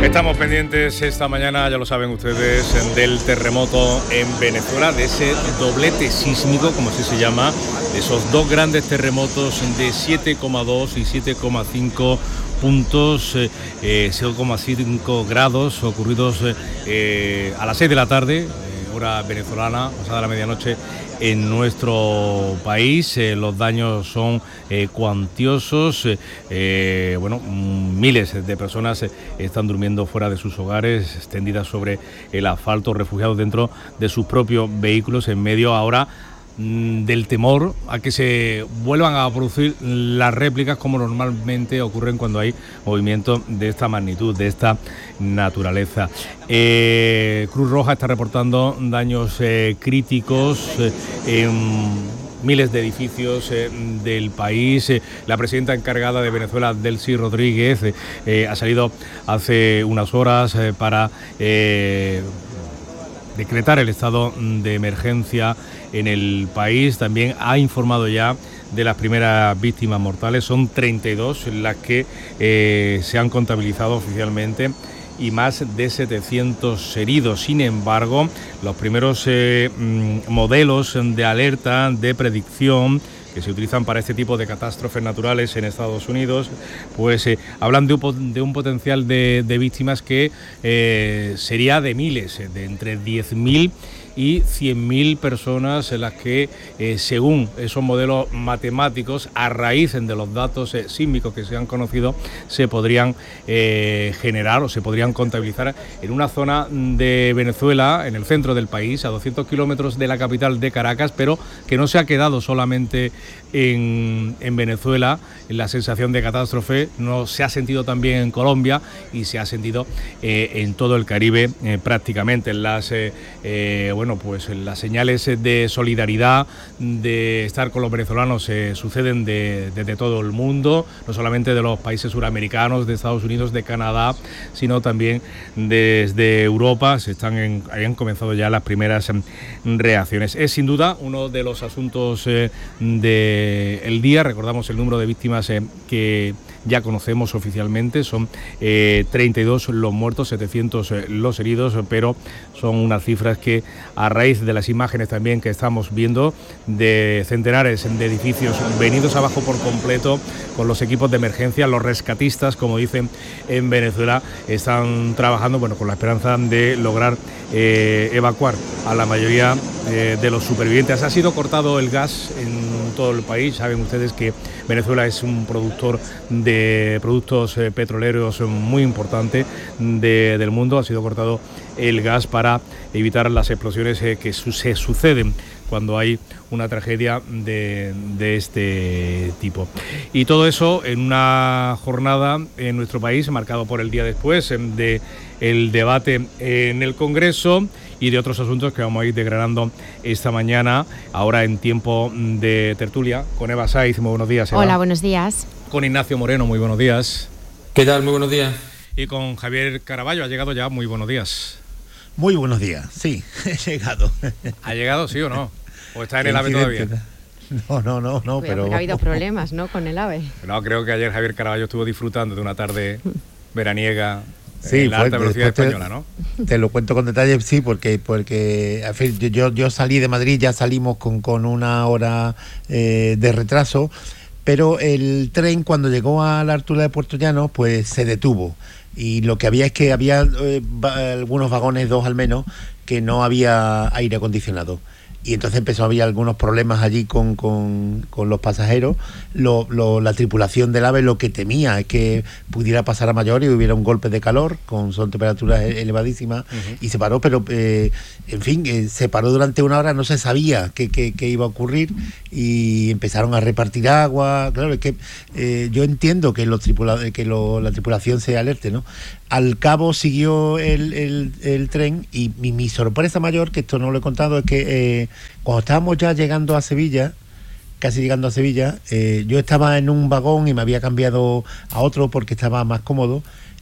Estamos pendientes esta mañana, ya lo saben ustedes, del terremoto en Venezuela, de ese doblete sísmico, como así se llama, de esos dos grandes terremotos de 7,2 y 7,5 puntos, 0,5 grados, ocurridos a las 6 de la tarde, hora venezolana, pasada la medianoche, en nuestro país. Los daños son cuantiosos. Miles de personas están durmiendo fuera de sus hogares, extendidas sobre el asfalto, refugiados dentro de sus propios vehículos, en medio ahora del temor a que se vuelvan a producir las réplicas, como normalmente ocurren cuando hay movimientos de esta magnitud, de esta naturaleza. Cruz Roja está reportando daños críticos en miles de edificios del país. La presidenta encargada de Venezuela, Delcy Rodríguez, ha salido hace unas horas para decretar el estado de emergencia en el país. También ha informado ya de las primeras víctimas mortales. Son 32 las que se han contabilizado oficialmente y más de 700 heridos. Sin embargo, los primeros modelos de alerta, de predicción, que se utilizan para este tipo de catástrofes naturales en Estados Unidos, pues hablan de un potencial de víctimas que sería de miles, de entre 10.000 y 100.000 personas, en las que, según esos modelos matemáticos, a raíz de los datos sísmicos que se han conocido, se podrían generar o se podrían contabilizar en una zona de Venezuela, en el centro del país, a 200 kilómetros de la capital de Caracas, pero que no se ha quedado solamente en Venezuela. La sensación de catástrofe no se ha sentido también en Colombia y se ha sentido en todo el Caribe prácticamente. Las las señales de solidaridad, de estar con los venezolanos, suceden desde todo el mundo, no solamente de los países suramericanos, de Estados Unidos, de Canadá, sino también desde Europa. Han comenzado ya las primeras reacciones. Es sin duda uno de los asuntos del día. Recordamos el número de víctimas que ya conocemos oficialmente. Son 32 los muertos, 700 los heridos, pero son unas cifras que, a raíz de las imágenes también que estamos viendo de centenares de edificios venidos abajo por completo, con los equipos de emergencia, los rescatistas, como dicen en Venezuela, están trabajando con la esperanza de lograr evacuar a la mayoría de los supervivientes. Ha sido cortado el gas en todo el país. Saben ustedes que Venezuela es un productor de productos petroleros muy importante del mundo. Ha sido cortado el gas para evitar las explosiones que se suceden cuando hay una tragedia de este tipo. Y todo eso en una jornada en nuestro país marcado por el día después de el debate en el Congreso y de otros asuntos que vamos a ir desgranando esta mañana, ahora en tiempo de tertulia, con Eva Saiz. Muy buenos días, Eva. Hola, buenos días. Con Ignacio Moreno, muy buenos días. ¿Qué tal? Muy buenos días. Y con Javier Caraballo, ha llegado ya, muy buenos días. Muy buenos días, sí, he llegado. ¿Ha llegado, sí o no? ¿O está en el AVE todavía? No, pero... Ha habido problemas, ¿no?, con el AVE. No, creo que ayer Javier Caraballo estuvo disfrutando de una tarde veraniega sí, en la alta velocidad española, ¿no? Te lo cuento con detalle, sí, porque en fin, yo salí de Madrid, ya salimos con una hora de retraso, pero el tren, cuando llegó a la altura de Puerto Llano, pues se detuvo. Y lo que había es que había algunos vagones, 2 al menos, que no había aire acondicionado. Y entonces empezó a haber algunos problemas allí con los pasajeros. La tripulación del AVE lo que temía es que pudiera pasar a mayores y hubiera un golpe de calor, son temperaturas elevadísimas, y se paró, pero en fin, se paró durante una hora, no se sabía qué iba a ocurrir, y empezaron a repartir agua. Claro, es que yo entiendo que la tripulación se alerte, ¿no? Al cabo siguió el tren, y mi sorpresa mayor, que esto no lo he contado, es que cuando estábamos ya llegando a Sevilla, casi llegando a Sevilla, yo estaba en un vagón y me había cambiado a otro porque estaba más cómodo,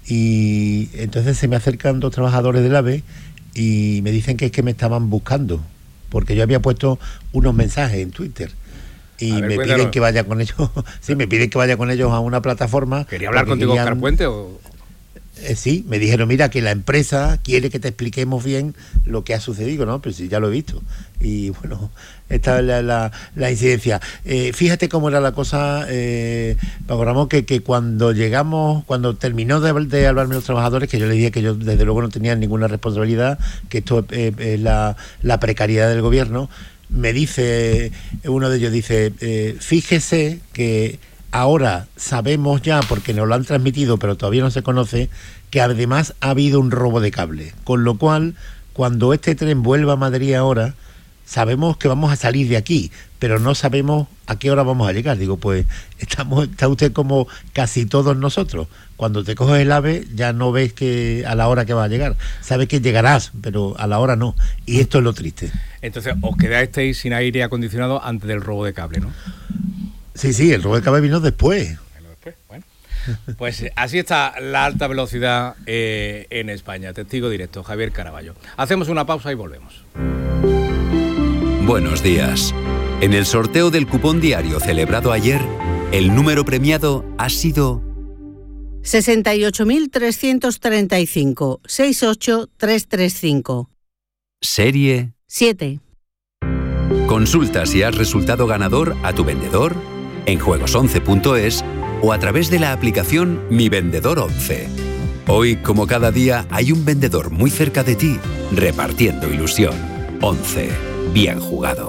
y entonces se me acercan 2 trabajadores del AVE y me dicen que es que me estaban buscando, porque yo había puesto unos mensajes en Twitter. Y me piden que vaya con ellos. Sí, me piden que vaya con ellos a una plataforma. ¿Quería hablar contigo, Oscar Puente, o...? Sí, me dijeron, mira, que la empresa quiere que te expliquemos bien lo que ha sucedido, ¿no? Pero sí, ya lo he visto. Y bueno, esta es la incidencia. Fíjate cómo era la cosa, Paco Ramón, que cuando terminó de hablarme los trabajadores, que yo les dije que yo desde luego no tenía ninguna responsabilidad, que esto es la precariedad del gobierno, me dice, uno de ellos dice, fíjese que ahora sabemos ya, porque nos lo han transmitido, pero todavía no se conoce, que además ha habido un robo de cable. Con lo cual, cuando este tren vuelva a Madrid ahora, sabemos que vamos a salir de aquí, pero no sabemos a qué hora vamos a llegar. Digo, pues está usted como casi todos nosotros. Cuando te coges el AVE ya no ves que a la hora que va a llegar. Sabes que llegarás, pero a la hora no. Y esto es lo triste. Entonces, os quedasteis sin aire acondicionado antes del robo de cable, ¿no? Sí, el robo de cable vino después. Bueno, pues así está la alta velocidad en España. Testigo directo, Javier Caraballo. Hacemos una pausa y volvemos. Buenos días. En el sorteo del cupón diario celebrado ayer, el número premiado ha sido 68.335 68335. Serie 7. Consulta si has resultado ganador a tu vendedor, en juegos11.es o a través de la aplicación Mi Vendedor 11. Hoy, como cada día, hay un vendedor muy cerca de ti, repartiendo ilusión. 11. Bien jugado.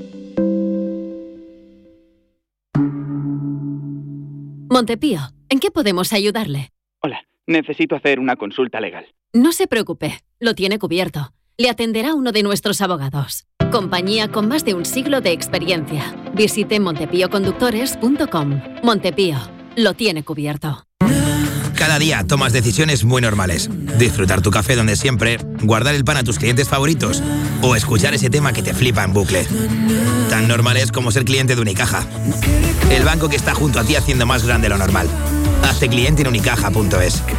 Montepío, ¿en qué podemos ayudarle? Hola, necesito hacer una consulta legal. No se preocupe, lo tiene cubierto. Le atenderá uno de nuestros abogados. Compañía con más de un siglo de experiencia. Visite montepíoconductores.com. Montepío, lo tiene cubierto. Cada día tomas decisiones muy normales. Disfrutar tu café donde siempre, guardar el pan a tus clientes favoritos o escuchar ese tema que te flipa en bucle. Tan normales como ser cliente de Unicaja. El banco que está junto a ti haciendo más grande lo normal. Hazte cliente en unicaja.es.